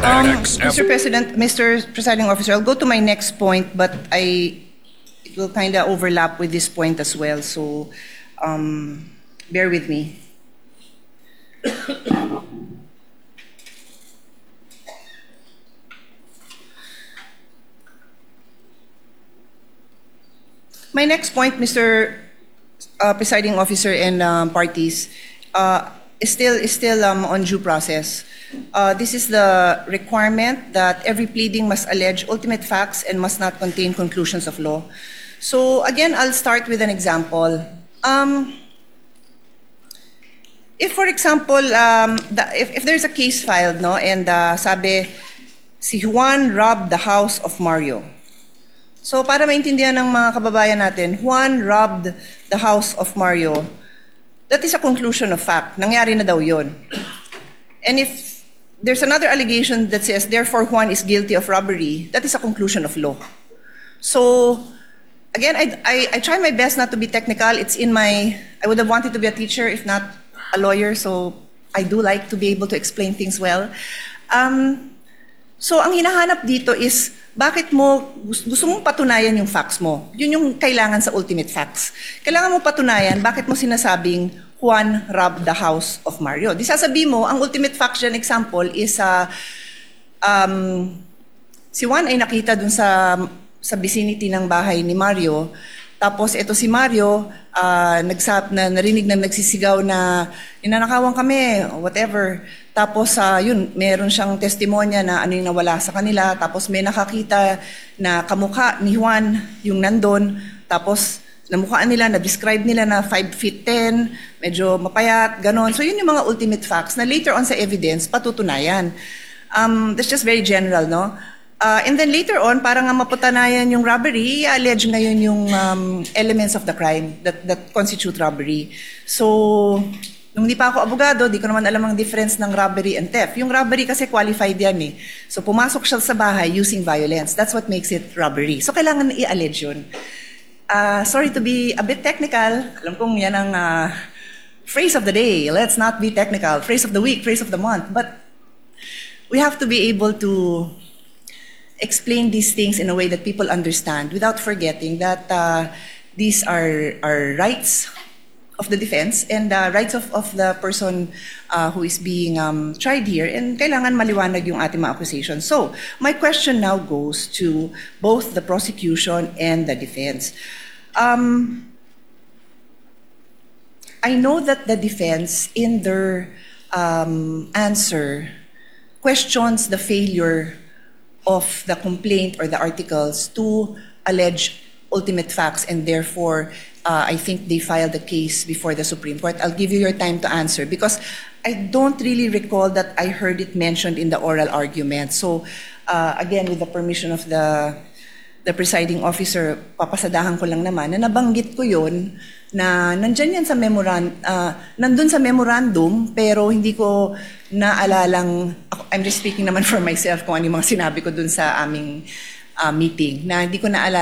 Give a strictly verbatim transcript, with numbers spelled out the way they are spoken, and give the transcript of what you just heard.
Um, Mister President, Mister Presiding Officer, I'll go to my next point, but I it will kind of overlap with this point as well. So, um, bear with me. My next point, Mister Uh, Presiding Officer and um, parties, uh, is still is still um, on due process. Uh, this is the requirement that every pleading must allege ultimate facts and must not contain conclusions of law. So again, I'll start with an example. Um, if, for example, um, the, if, if there's a case filed, no, and uh, sabi si Juan robbed the house of Mario. So para maintindihan ng mga kababayan natin, Juan robbed the house of Mario. That is a conclusion of fact. Nangyari na daw yun. And if there's another allegation that says, therefore Juan is guilty of robbery, that is a conclusion of law. So, again, I, I, I try my best not to be technical. It's in my, I would have wanted to be a teacher if not a lawyer, so I do like to be able to explain things well. Um, so, ang hinahanap dito is, bakit mo, gusto mong patunayan yung facts mo? Yun yung kailangan sa ultimate facts. Kailangan mo patunayan, bakit mo sinasabing Juan robbed the house of Mario? Di sasabihin mo, ang ultimate fact dyan example is uh, um, si Juan ay nakita dun sa, sa vicinity ng bahay ni Mario. Tapos ito si Mario, uh, nagsap, na, narinig na nagsisigaw na ninanakawan kami, whatever. Tapos uh, yun, meron siyang testimonya na ano yung nawala sa kanila. Tapos may nakakita na kamukha ni Juan yung nandun. Tapos namukhaan nila, na-describe nila na five feet ten, medyo mapayat, ganon. So yun yung mga ultimate facts na later on sa evidence patutunayan. Um, that's just very general, no? Uh, and then later on, para nga mapatunayan yung robbery, i-allege ngayon yung um, elements of the crime that, that constitute robbery. So, nung di pa ako abogado, di ko naman alam ang difference ng robbery and theft. Yung robbery kasi qualified yan eh. So, pumasok siya sa bahay using violence. That's what makes it robbery. So, kailangan i-allege yun. Uh, sorry to be a bit technical. Alam kong yan ang uh, phrase of the day. Let's not be technical. Phrase of the week, phrase of the month. But we have to be able to explain these things in a way that people understand without forgetting that uh, these are, are rights of the defense and uh, rights of, of the person uh, who is being um, tried here, and kailangan maliwanag yung ating mga accusations. So, my question now goes to both the prosecution and the defense. Um, I know that the defense, in their um, answer, questions the failure of the complaint or the articles to allege ultimate facts, and therefore uh, I think they filed a case before the Supreme Court. I'll give you your time to answer because I don't really recall that I heard it mentioned in the oral argument. So uh, again, with the permission of the the presiding officer, papasadahan ko lang naman na nabanggit ko yun na nandyan yan sa memorandum, uh, nandun sa memorandum, pero hindi ko naalalang, I'm just speaking naman for myself kung ano yung mga sinabi ko dun sa aming uh, meeting, na hindi ko naalala